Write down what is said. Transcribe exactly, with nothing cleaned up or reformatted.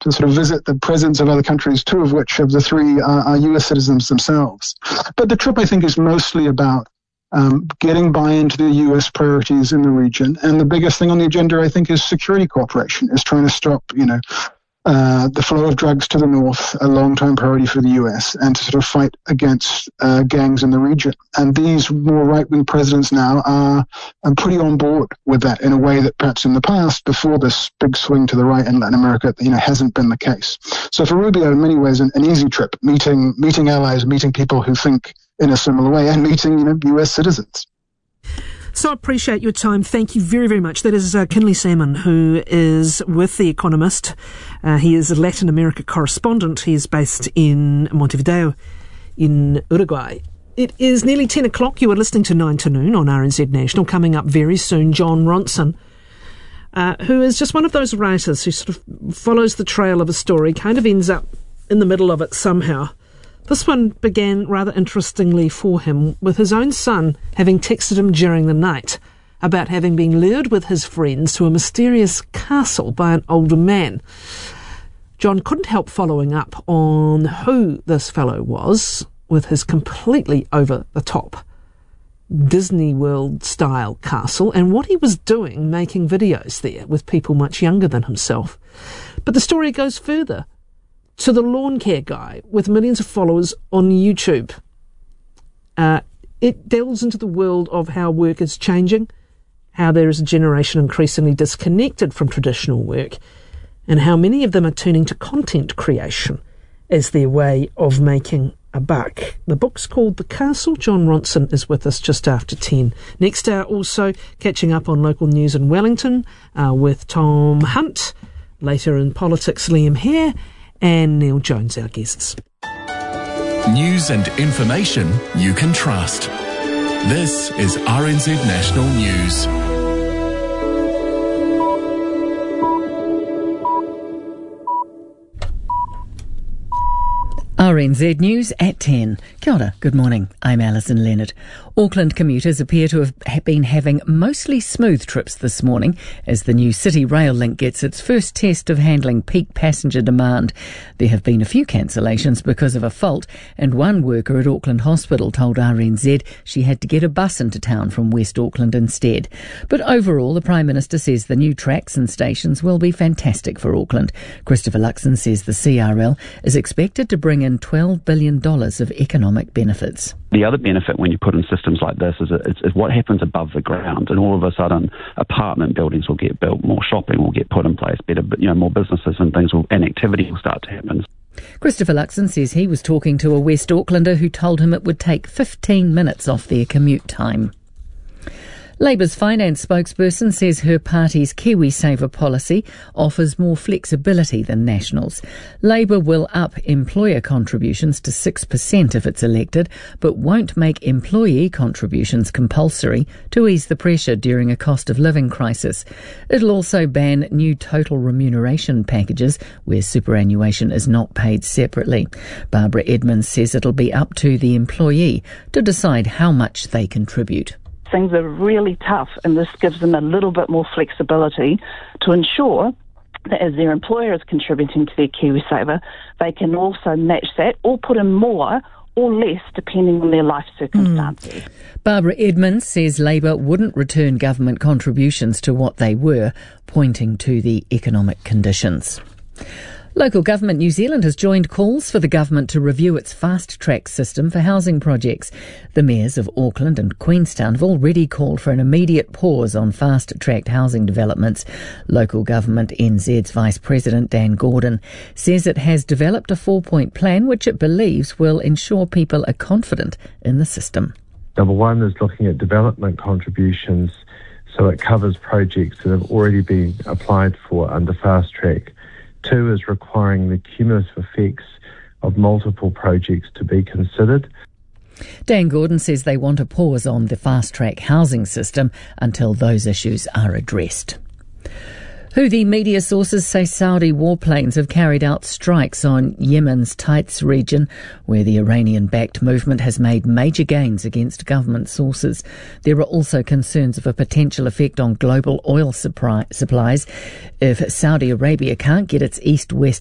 to sort of visit the presidents of other countries, two of which of the three are, are U S citizens themselves. But the trip, I think, is mostly about um, getting buy-in to the U S priorities in the region. And the biggest thing on the agenda, I think, is security cooperation, is trying to stop, you know, Uh, the flow of drugs to the north, a long-term priority for the U S, and to sort of fight against uh, gangs in the region. And these more right-wing presidents now are, are pretty on board with that in a way that perhaps in the past, before this big swing to the right in Latin America, you know, hasn't been the case. So for Rubio, in many ways, an, an easy trip, meeting meeting allies, meeting people who think in a similar way, and meeting, you know, U S citizens. So I appreciate your time. Thank you very, very much. That is uh, Kinley Salmon, who is with The Economist. Uh, he is a Latin America correspondent. He is based in Montevideo in Uruguay. It is nearly ten o'clock. You are listening to nine to noon on R N Z National. Coming up very soon, Jon Ronson, uh, who is just one of those writers who sort of follows the trail of a story, kind of ends up in the middle of it somehow. This one began rather interestingly for him, with his own son having texted him during the night about having been lured with his friends to a mysterious castle by an older man. John couldn't help following up on who this fellow was, with his completely over-the-top Disney World-style castle, and what he was doing making videos there with people much younger than himself. But the story goes further, to the lawn care guy with millions of followers on YouTube. Uh, it delves into the world of how work is changing, how there is a generation increasingly disconnected from traditional work, and how many of them are turning to content creation as their way of making a buck. The book's called The Castle. Jon Ronson is with us just after ten. Next hour, also catching up on local news in Wellington uh, with Tom Hunt. Later in politics, Liam Hare, and Neil Jones, our guests. News and information you can trust. This is R N Z National News. R N Z News at ten. Kia ora, good morning. I'm Alison Leonard. Auckland commuters appear to have been having mostly smooth trips this morning as the new City Rail link gets its first test of handling peak passenger demand. There have been a few cancellations because of a fault, and one worker at Auckland Hospital told R N Z she had to get a bus into town from West Auckland instead. But overall, the Prime Minister says the new tracks and stations will be fantastic for Auckland. Christopher Luxon says the C R L is expected to bring in twelve billion dollars of economic benefits. The other benefit when you put in systems like this is, is, is what happens above the ground, and all of a sudden apartment buildings will get built, more shopping will get put in place, better, you know, more businesses and things will, and activity will start to happen. Christopher Luxon says he was talking to a West Aucklander who told him it would take fifteen minutes off their commute time. Labour's finance spokesperson says her party's KiwiSaver policy offers more flexibility than National's. Labour will up employer contributions to six percent if it's elected, but won't make employee contributions compulsory to ease the pressure during a cost of living crisis. It'll also ban new total remuneration packages where superannuation is not paid separately. Barbara Edmonds says it'll be up to the employee to decide how much they contribute. Things are really tough, and this gives them a little bit more flexibility to ensure that as their employer is contributing to their KiwiSaver, they can also match that or put in more or less depending on their life circumstances. Mm. Barbara Edmonds says Labour wouldn't return government contributions to what they were, pointing to the economic conditions. Local Government New Zealand has joined calls for the government to review its fast-track system for housing projects. The mayors of Auckland and Queenstown have already called for an immediate pause on fast-tracked housing developments. Local Government N Z's Vice President Dan Gordon says it has developed a four-point plan which it believes will ensure people are confident in the system. Number one is looking at development contributions so it covers projects that have already been applied for under fast-track. Two is requiring the cumulative effects of multiple projects to be considered. Dan Gordon says they want a pause on the fast-track housing system until those issues are addressed. Houthi media sources say Saudi warplanes have carried out strikes on Yemen's Ta'iz region, where the Iranian-backed movement has made major gains against government sources. There are also concerns of a potential effect on global oil supply, supplies if Saudi Arabia can't get its east-west